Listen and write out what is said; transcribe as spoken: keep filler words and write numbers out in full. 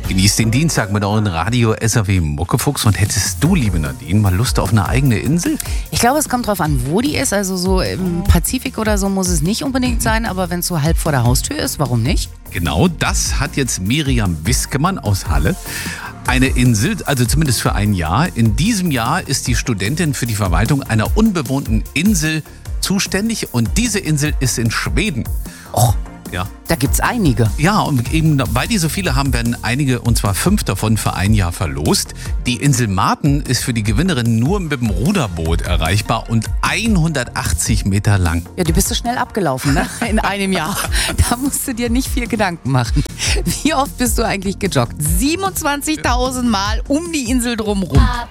Genießt den Dienstag mit euren Radio S R W Muckefuchs. Und hättest du, liebe Nadine, mal Lust auf eine eigene Insel? Ich glaube, es kommt drauf an, wo die ist. Also so im Pazifik oder so muss es nicht unbedingt sein. Aber wenn es so halb vor der Haustür ist, warum nicht? Genau, das hat jetzt Miriam Wiskemann aus Halle. Eine Insel, also zumindest für ein Jahr. In diesem Jahr ist die Studentin für die Verwaltung einer unbewohnten Insel zuständig. Und diese Insel ist in Schweden. Och, Ja. da gibt's einige. Ja, und eben weil die so viele haben, werden einige, und zwar fünf davon für ein Jahr verlost. Die Insel Marten ist für die Gewinnerin nur mit dem Ruderboot erreichbar und hundertachtzig Meter lang. Ja, die bist du schnell abgelaufen, ne? In einem Jahr. Da musst du dir nicht viel Gedanken machen. Wie oft bist du eigentlich gejoggt? siebenundzwanzigtausend Mal um die Insel drumherum.